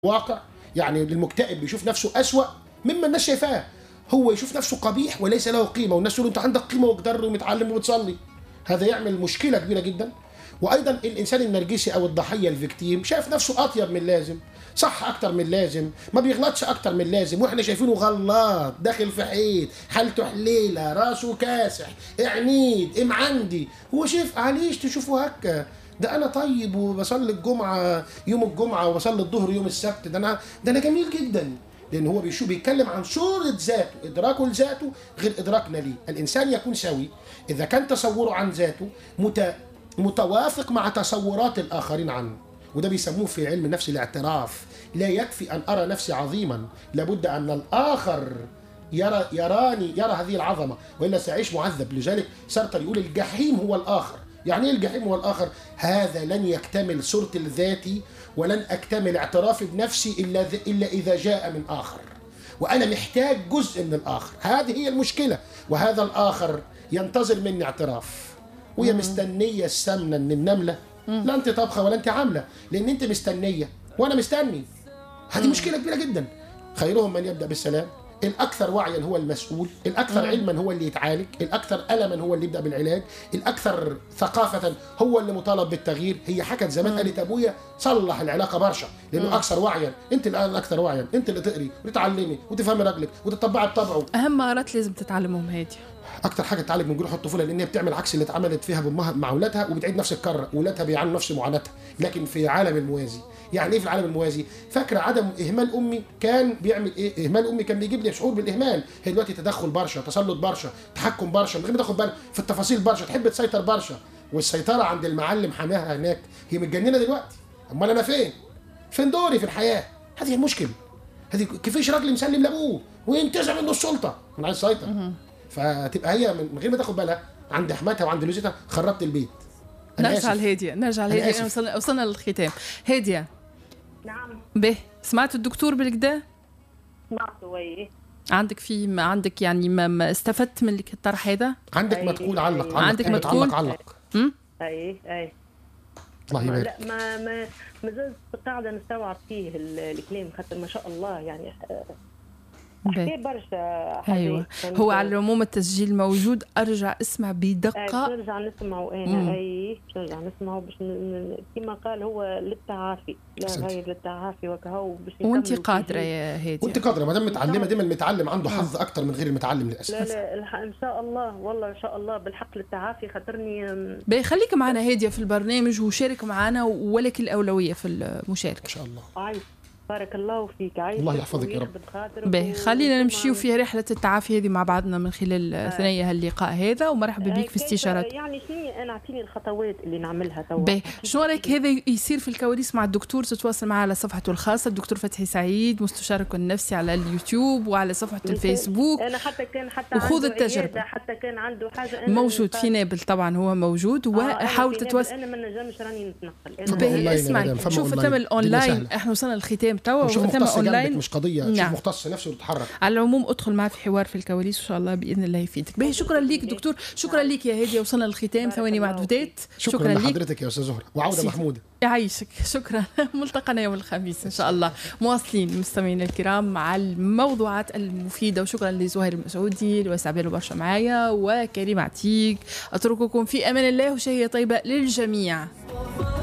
واقع. يعني المكتئب بيشوف نفسه أسوأ مما الناس شايفاه، هو يشوف نفسه قبيح وليس له قيمة، والناس تقول انت عندك قيمة وقدر ومتعلم وبتصلي. هذا يعمل مشكلة كبيرة جدا. وايضا الانسان النرجسي او الضحية الفيكتيم شايف نفسه اطيب من اللازم، صح اكتر من اللازم، ما بيغلطش اكتر من اللازم، واحنا شايفينه غلط داخل في حيط، حالته حليله، راسه كاسح، عنيد، عندي. هو شايف عليش تشوفه هكا، ده انا طيب وبصلي الجمعه يوم الجمعه وبصلي الظهر يوم السبت، ده انا جميل جدا. لان هو بيتكلم عن صوره ذاته، ادراكه لذاته غير ادراكنا ليه. الانسان يكون سوي اذا كان تصوره عن ذاته متوافق مع تصورات الاخرين عنه، وده بيسموه في علم النفس الاعتراف. لا يكفي ان ارى نفسي عظيما، لابد ان الاخر يرى هذه العظمه، والا سأعيش معذب. لذلك سارتر يقول الجحيم هو الاخر. يعني ايه الجحيم هو الاخر؟ هذا لن يكتمل صورتي الذاتي ولن اكتمل اعترافي بنفسي الا اذا جاء من اخر، وانا محتاج جزء من الاخر. هذه هي المشكله، وهذا الاخر ينتظر مني اعتراف. وهي مستنيه السمنه من النمله، لا انت طابخه ولا انت عامله، لان انت مستنيه وانا مستني. هذه مشكله كبيره جدا. خيرهم من يبدا بالسلام. الاكثر وعيا هو المسؤول، الاكثر علما هو اللي يتعالج، الاكثر الما هو اللي يبدا بالعلاج، الاكثر ثقافه هو اللي مطالب بالتغيير. هي حكت زمان قالت ابويا صلح العلاقه برشا لانه اكثر وعيا. انت الان اكثر وعيا، انت اللي تقري وتتعلمي وتفهمي راجلك وتطبعي بطبعه. اهم مهارات لازم تتعلمهم هادي. اكتر حاجه تتعالج من جروح الطفوله، لان هي بتعمل عكس اللي اتعملت فيها بامها مع اولادها، وبتعيد نفس الكره، اولادها بيعانوا نفس معاناتها لكن في عالم الموازي. يعني ايه في العالم الموازي؟ فاكره عدم اهمال امي كان بيعمل ايه؟ اهمال امي كان بيجيب لي شعور بالاهمال. هي دلوقتي تدخل برشا، تسلط برشا، تحكم برشا، من غير ما تاخد بالها في التفاصيل برشا، تحب تسيطر برشا، والسيطره عند المعلم حماها هناك. هي متجننه دلوقتي. امال انا فين دوري في الحياه؟ هذه المشكله. هذه كيفاش راجل مسلم لابوه وينتزع منه السلطه، انا عايز اسيطر. فتبقى هي من غير ما تاخد بالها عند حماتها وعند لوزتها خربت البيت. نرجع لهادية وصلنا للختام. هادية، نعم به سمعت الدكتور بالكدا؟ سمعته. وي عندك يعني ما استفدت من الطرح هذا؟ عندك ما تقول علق عندك ما تقول علق. اي الله يبارك. لا ما زلت قاعده نستوعب فيه الكلام، خاطر ما شاء الله يعني حكي برشا حاجات. ايوه هو على العموم التسجيل موجود، ارجع اسمع بدقه. نرجع نسمعه انا. نرجع نسمعه باش كما قال هو للتعافي، لا غير للتعافي وكهو باش. وانت قادره يا هادي، وانت قادره ما دام متعلمه. دائما المتعلم عنده حظ اكثر من غير المتعلم للاسف. لا ان شاء الله، والله ان شاء الله بالحق للتعافي. خاطرني خليك معنا هاديه في البرنامج وشارك معنا، ولك الاولويه في المشاركه ان شاء الله. بارك الله فيك. الله يحفظك يا رب. خلينا نمشيو في رحلة التعافي هذه مع بعضنا من خلال ثنايا اللقاء هذا، ومرحبا بك في استشارات. يعني شنو انا اعطيني الخطوات اللي نعملها توا. شنو رايك هذا يصير في الكواليس مع الدكتور؟ تتواصل معه على صفحته الخاصة الدكتور فتحي سعيد، مستشارك النفسي، على اليوتيوب وعلى صفحة الفيسبوك. انا حتى وخذ التجربة، حتى كان عنده حاجة موجود في نابل طبعا، هو موجود. وحاول تتواصل. انا ما نجمش راني نتنقل. اسمعي شوف ثم الاونلاين، احنا وصلنا للختام توا، ثم اونلاين مش قضيه. نعم. شوف مختص نفسه وتتحرك. على العموم ادخل معه في حوار في الكواليس وان شاء الله باذن الله يفيدك. شكرا ليك دكتور، شكرا ليك يا هاديه. وصلنا للختام، ثواني معدودات. شكرا لحضرتك يا استاذ زهره، وعوده محموده. يعيشك. شكرا. ملتقانا يوم الخميس ان شاء الله. مواصلين مستمعينا الكرام مع الموضوعات المفيده، وشكرا لزهير المسعودي وسعبيل برشا معايا وكريم عتيق. اترككم في امان الله وشهيه طيبه للجميع.